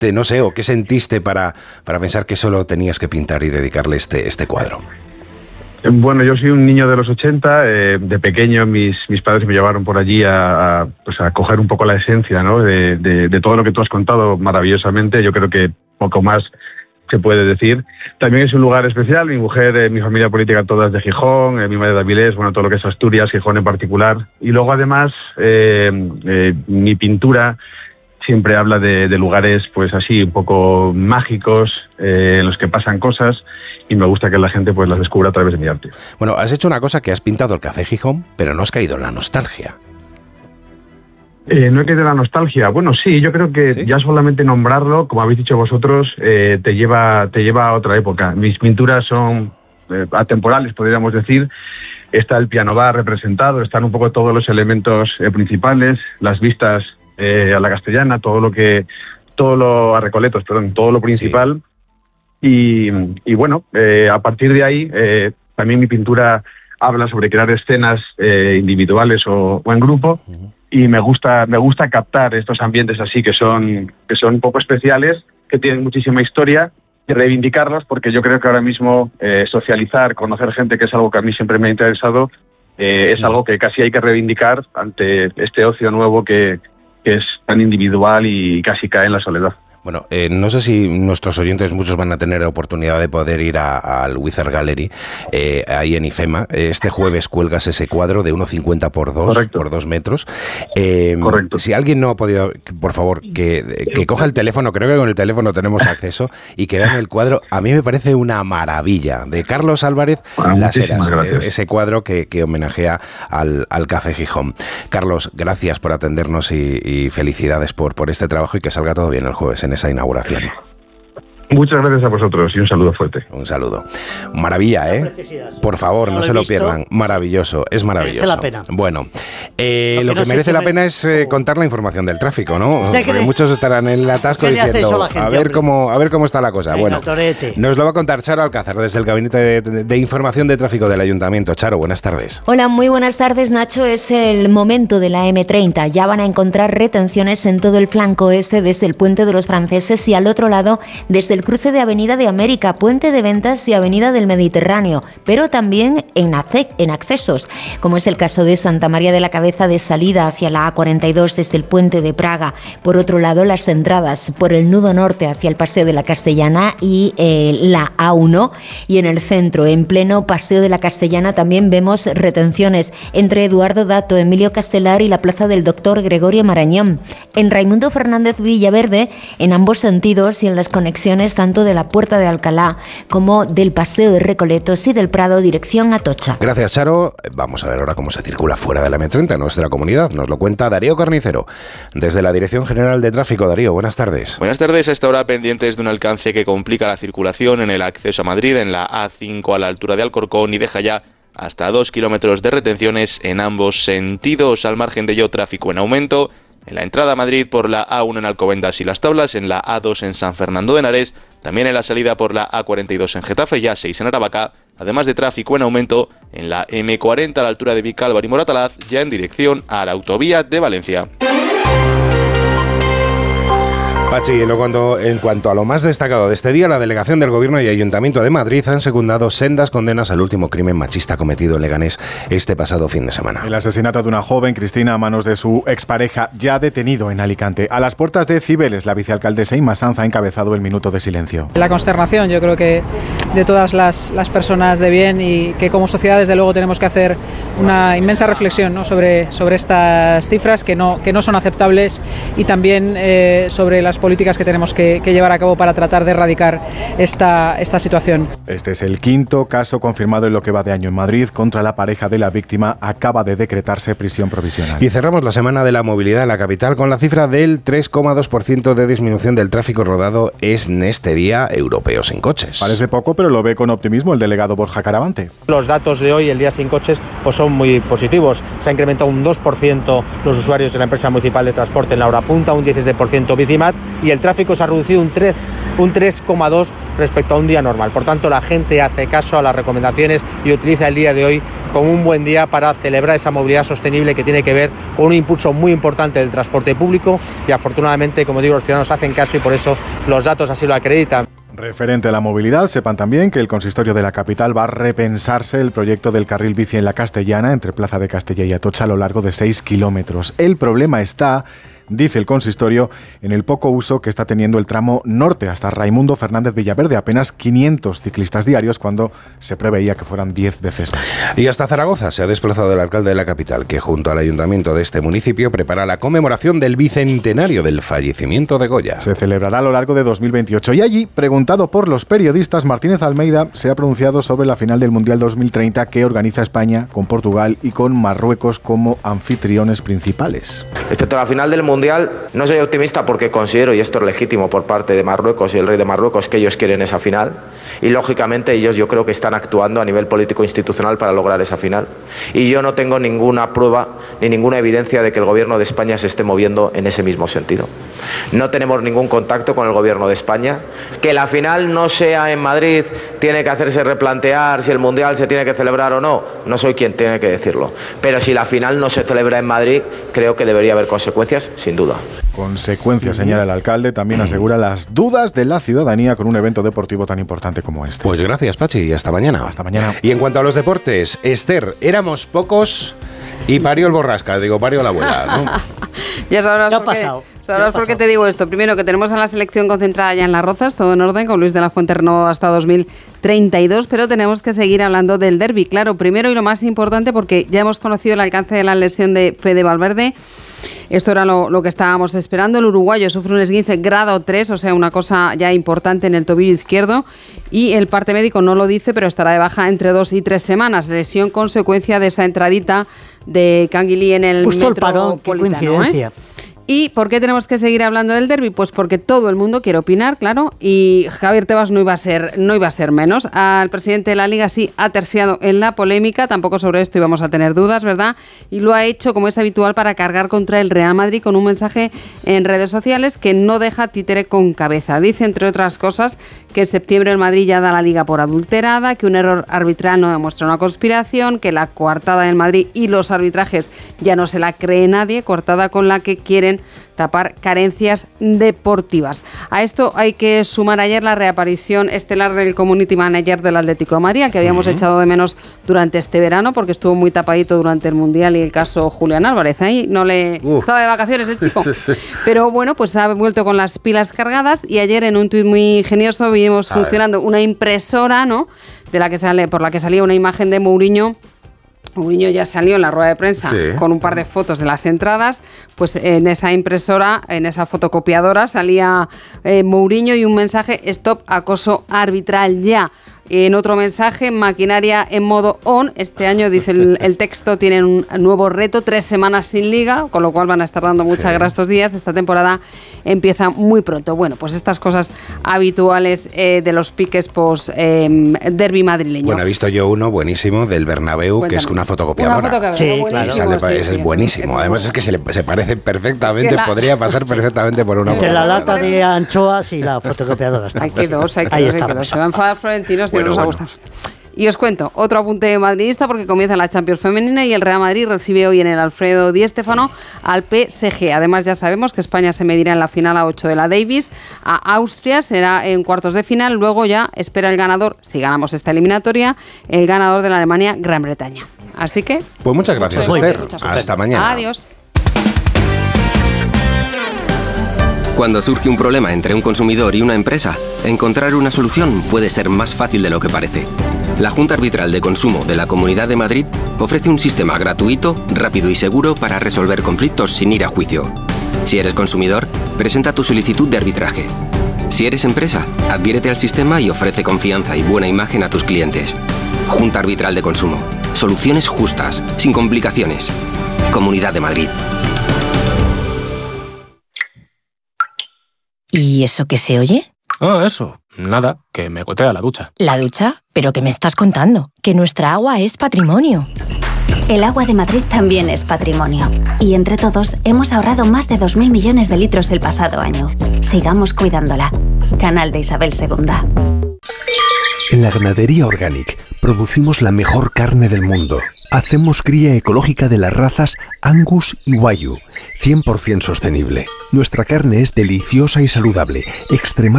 pensaste, no sé, o qué sentiste para pensar que solo tenías que pintar y dedicarle este cuadro? Bueno, yo soy un niño de los 80, de pequeño mis padres me llevaron por allí a coger un poco la esencia, ¿no? de todo lo que tú has contado maravillosamente. Yo creo que poco más se puede decir. También es un lugar especial, mi mujer, mi familia política todas de Gijón, mi madre de Avilés, bueno, todo lo que es Asturias, Gijón en particular. Y luego además mi pintura siempre habla de lugares pues así un poco mágicos, en los que pasan cosas, y me gusta que la gente pues las descubra a través de mi arte. Bueno, has hecho una cosa, que has pintado el Café Gijón, pero no has caído en la nostalgia. No he caído en la nostalgia. Bueno, sí, yo creo que ya solamente nombrarlo, como habéis dicho vosotros, te lleva a otra época. Mis pinturas son atemporales, podríamos decir. Está el piano bar representado, están un poco todos los elementos principales, las vistas a la castellana, todo lo a Recoletos, perdón, todo lo principal. Sí. Y bueno, a partir de ahí, también mi pintura habla sobre crear escenas individuales o en grupo. Y me gusta captar estos ambientes así que son un poco especiales, que tienen muchísima historia, y reivindicarlos, porque yo creo que ahora mismo socializar, conocer gente, que es algo que a mí siempre me ha interesado, es algo que casi hay que reivindicar ante este ocio nuevo que es tan individual y casi cae en la soledad. Bueno, no sé si nuestros oyentes, muchos van a tener la oportunidad de poder ir al Wizard Gallery, ahí en IFEMA. Este jueves cuelgas ese cuadro de 1,50 por 2 metros. Correcto. Si alguien no ha podido, por favor, que coja el teléfono, creo que con el teléfono tenemos acceso, y que vean el cuadro. A mí me parece una maravilla. De Carlos Álvarez, Las Eras, ese cuadro que homenajea al Café Gijón. Carlos, gracias por atendernos y felicidades por este trabajo, y que salga todo bien el jueves en esa inauguración. Muchas gracias a vosotros y un saludo fuerte. Un saludo. Maravilla, ¿eh? Por favor, no se lo pierdan. Maravilloso, es maravilloso. Merece la pena. Bueno, lo que merece la pena es contar la información del tráfico, ¿no? Porque muchos estarán en el atasco diciendo, a ver cómo está la cosa. Bueno, nos lo va a contar Charo Alcázar desde el Gabinete de Información de Tráfico del Ayuntamiento. Charo, buenas tardes. Hola, muy buenas tardes, Nacho. Es el momento de la M30. Ya van a encontrar retenciones en todo el flanco este, desde el Puente de los Franceses, y al otro lado desde el cruce de Avenida de América, Puente de Ventas y Avenida del Mediterráneo, pero también en accesos, como es el caso de Santa María de la Cabeza, de salida hacia la A42 desde el Puente de Praga. Por otro lado, las entradas por el nudo norte hacia el Paseo de la Castellana y la A1, y en el centro, en pleno Paseo de la Castellana, también vemos retenciones entre Eduardo Dato, Emilio Castelar y la Plaza del Doctor Gregorio Marañón. En Raimundo Fernández Villaverde, en ambos sentidos, y en las conexiones tanto de la Puerta de Alcalá como del Paseo de Recoletos y del Prado, dirección Atocha. Gracias, Charo. Vamos a ver ahora cómo se circula fuera de la M30 en nuestra comunidad. Nos lo cuenta Darío Carnicero, desde la Dirección General de Tráfico. Darío, buenas tardes. Buenas tardes. A esta hora pendientes de un alcance que complica la circulación en el acceso a Madrid, en la A5 a la altura de Alcorcón, y deja ya hasta 2 kilómetros de retenciones en ambos sentidos. Al margen de ello, tráfico en aumento en la entrada a Madrid por la A1 en Alcobendas y Las Tablas, en la A2 en San Fernando de Henares, también en la salida por la A42 en Getafe y A6 en Aravaca, además de tráfico en aumento en la M40 a la altura de Vicálvaro y Moratalaz, ya en dirección a la autovía de Valencia. Pachi, en cuanto a lo más destacado de este día, la Delegación del Gobierno y Ayuntamiento de Madrid han secundado sendas condenas al último crimen machista cometido en Leganés este pasado fin de semana. El asesinato de una joven, Cristina, a manos de su expareja, ya detenido en Alicante. A las puertas de Cibeles, la vicealcaldesa Inma Sanz ha encabezado el minuto de silencio. La consternación, yo creo que de todas las personas de bien, y que como sociedad desde luego tenemos que hacer una inmensa reflexión, ¿no?, sobre estas cifras que no son aceptables, y también sobre las políticas que tenemos que llevar a cabo para tratar de erradicar esta situación. Este es el quinto caso confirmado en lo que va de año en Madrid. Contra la pareja de la víctima acaba de decretarse prisión provisional. Y cerramos la semana de la movilidad en la capital con la cifra del 3,2% de disminución del tráfico rodado en este día europeo sin coches. Parece poco, pero lo ve con optimismo el delegado Borja Caravante. Los datos de hoy, el día sin coches, pues son muy positivos. Se ha incrementado un 2% los usuarios de la empresa municipal de transporte en la hora punta, un 17% Bicimat, y el tráfico se ha reducido un 3,2 respecto a un día normal. Por tanto, la gente hace caso a las recomendaciones y utiliza el día de hoy como un buen día para celebrar esa movilidad sostenible que tiene que ver con un impulso muy importante del transporte público y afortunadamente, como digo, los ciudadanos hacen caso y por eso los datos así lo acreditan. Referente a la movilidad, sepan también que el consistorio de la capital va a repensarse el proyecto del carril bici en la Castellana, entre Plaza de Castella y Atocha, a lo largo de 6 kilómetros. El problema está, dice el consistorio, en el poco uso que está teniendo el tramo norte hasta Raimundo Fernández Villaverde, apenas 500 ciclistas diarios cuando se preveía que fueran 10 veces más. Y hasta Zaragoza se ha desplazado el alcalde de la capital, que junto al ayuntamiento de este municipio prepara la conmemoración del bicentenario del fallecimiento de Goya. Se celebrará a lo largo de 2028 y allí, preguntado por los periodistas, Martínez Almeida se ha pronunciado sobre la final del Mundial 2030 que organiza España con Portugal y con Marruecos como anfitriones principales. Respecto a la final del Mundial, no soy optimista porque considero, y esto es legítimo por parte de Marruecos y el rey de Marruecos, que ellos quieren esa final y lógicamente ellos yo creo que están actuando a nivel político institucional para lograr esa final y yo no tengo ninguna prueba ni ninguna evidencia de que el gobierno de España se esté moviendo en ese mismo sentido. No tenemos ningún contacto con el gobierno de España. Que la final no sea en Madrid tiene que hacerse replantear si el Mundial se tiene que celebrar o no. No soy quien tiene que decirlo. Pero si la final no se celebra en Madrid, creo que debería haber consecuencias, sin duda. Consecuencias, señala el alcalde, también asegura las dudas de la ciudadanía con un evento deportivo tan importante como este. Pues gracias, Pachi, y hasta mañana. Hasta mañana. Y en cuanto a los deportes, Esther, éramos pocos y parió el Borrasca, parió la abuela, ¿no? Ya sabrás por qué te digo esto. Primero, que tenemos a la selección concentrada ya en Las Rozas, todo en orden, con Luis de la Fuente renovado hasta 2032, pero tenemos que seguir hablando del derbi. Claro, primero y lo más importante, porque ya hemos conocido el alcance de la lesión de Fede Valverde. Esto era lo que estábamos esperando. El uruguayo sufre un esguince grado 3, o sea, una cosa ya importante en el tobillo izquierdo. Y el parte médico no lo dice, pero estará de baja entre 2 y 3 semanas. Lesión consecuencia de esa entradita de Canguilí en el justo Metropolitano. Justo el parón, qué coincidencia. ¿Y por qué tenemos que seguir hablando del derbi? Pues porque todo el mundo quiere opinar, claro, y Javier Tebas no iba a ser menos. Al presidente de la Liga sí ha terciado en la polémica, tampoco sobre esto íbamos a tener dudas, ¿verdad? Y lo ha hecho, como es habitual, para cargar contra el Real Madrid con un mensaje en redes sociales que no deja títere con cabeza. Dice, entre otras cosas, que en septiembre el Madrid ya da la Liga por adulterada, que un error arbitral no demuestra una conspiración, que la coartada del Madrid y los arbitrajes ya no se la cree nadie, coartada con la que quieren tapar carencias deportivas. A esto hay que sumar ayer la reaparición estelar del community manager del Atlético de Madrid, que habíamos echado de menos durante este verano porque estuvo muy tapadito durante el Mundial y el caso Julián Álvarez. Ahí no le estaba de vacaciones el chico. Pero bueno, pues ha vuelto con las pilas cargadas y ayer en un tuit muy ingenioso vimos funcionando una impresora, ¿no? Por la que salía una imagen de Mourinho. Mourinho ya salió en la rueda de prensa con un par de fotos de las entradas, pues en esa impresora, en esa fotocopiadora salía Mourinho y un mensaje: stop acoso arbitral ya. En otro mensaje, maquinaria en modo on. Este año, dice el texto, tienen un nuevo reto, 3 semanas sin liga, con lo cual van a estar dando mucha guerra estos días. Esta temporada empieza muy pronto. Bueno, pues estas cosas habituales de los piques post-derbi madrileño. Bueno, he visto yo uno buenísimo del Bernabéu, que es una fotocopiadora. Sí, claro. Es buenísimo. Además es que se parece perfectamente, podría pasar perfectamente por una entre la lata de anchoas y la fotocopiadora. Hay que dos. Se va a enfadar Florentino si no nos gusta. Y os cuento otro apunte madridista porque comienza la Champions femenina y el Real Madrid recibe hoy en el Alfredo Di Stéfano al PSG. Además, ya sabemos que España se medirá en la final a 8 de la Davis a Austria, será en cuartos de final. Luego ya espera el ganador, si ganamos esta eliminatoria, el ganador de la Alemania Gran Bretaña. Así que pues muchas gracias, Esther. Hasta mañana. Adiós. Cuando surge un problema entre un consumidor y una empresa, encontrar una solución puede ser más fácil de lo que parece. La Junta Arbitral de Consumo de la Comunidad de Madrid ofrece un sistema gratuito, rápido y seguro para resolver conflictos sin ir a juicio. Si eres consumidor, presenta tu solicitud de arbitraje. Si eres empresa, adhiérete al sistema y ofrece confianza y buena imagen a tus clientes. Junta Arbitral de Consumo. Soluciones justas, sin complicaciones. Comunidad de Madrid. ¿Y eso qué se oye? Ah, eso. Nada, que me gotea la ducha. ¿La ducha? ¿Pero qué me estás contando? Que nuestra agua es patrimonio. El agua de Madrid también es patrimonio. Y entre todos hemos ahorrado más de 2.000 millones de litros el pasado año. Sigamos cuidándola. Canal de Isabel II. En la ganadería Organic producimos la mejor carne del mundo. Hacemos cría ecológica de las razas Angus y Wagyu, 100% sostenible. Nuestra carne es deliciosa y saludable, extremadamente